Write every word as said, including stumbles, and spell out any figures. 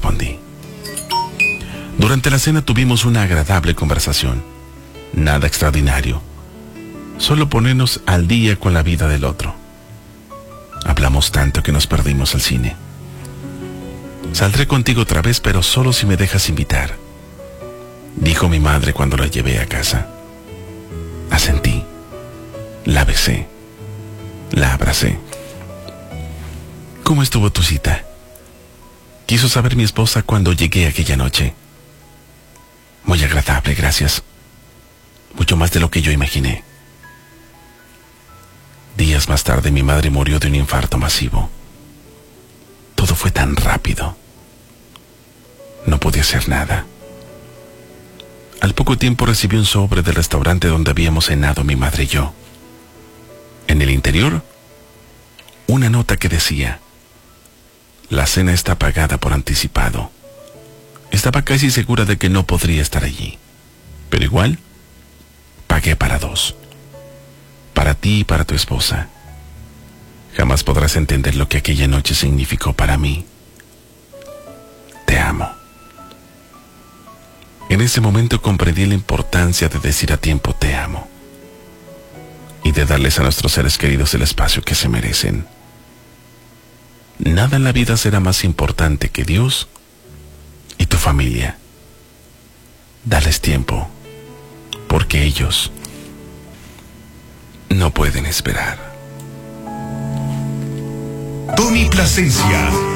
respondí. Durante la cena tuvimos una agradable conversación. Nada extraordinario. Solo ponernos al día con la vida del otro. Hablamos tanto que nos perdimos el cine. Saldré contigo otra vez, pero solo si me dejas invitar, dijo mi madre cuando la llevé a casa. Asentí. La besé. La abracé. ¿Cómo estuvo tu cita?, quiso saber mi esposa cuando llegué aquella noche. Muy agradable, gracias. Mucho más de lo que yo imaginé. Días más tarde mi madre murió de un infarto masivo. Todo fue tan rápido. No podía hacer nada. Al poco tiempo recibí un sobre del restaurante donde habíamos cenado mi madre y yo. En el interior, una nota que decía: la cena está pagada por anticipado. Estaba casi segura de que no podría estar allí, pero igual pagué para dos. Para ti y para tu esposa. Jamás podrás entender lo que aquella noche significó para mí. Te amo. En ese momento comprendí la importancia de decir a tiempo te amo y de darles a nuestros seres queridos el espacio que se merecen. Nada en la vida será más importante que Dios y tu familia. Dales tiempo, porque ellos no pueden esperar. Tony Plasencia.